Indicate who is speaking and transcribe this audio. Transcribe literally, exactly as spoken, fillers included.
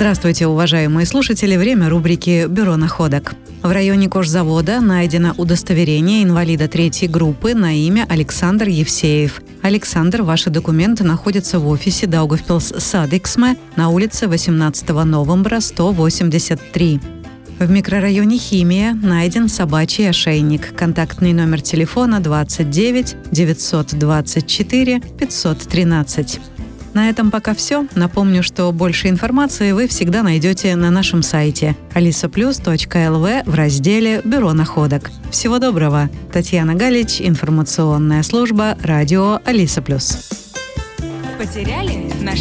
Speaker 1: Здравствуйте, уважаемые слушатели. Время рубрики «Бюро находок». В районе кожзавода найдено удостоверение инвалида третьей группы на имя Александр Евсеев. Александр, ваши документы находятся в офисе Даугавпилс Садиксме на улице восемнадцатого Новембра, сто восемьдесят три. В микрорайоне Химия найден собачий ошейник. Контактный номер телефона двадцать девять девятьсот двадцать четыре пятьсот тринадцать. На этом пока все. Напомню, что больше информации вы всегда найдете на нашем сайте алиса плюс точка эл ви в разделе «Бюро находок». Всего доброго. Татьяна Галич, информационная служба радио Алиса Плюс.
Speaker 2: Потеряли? Нашли?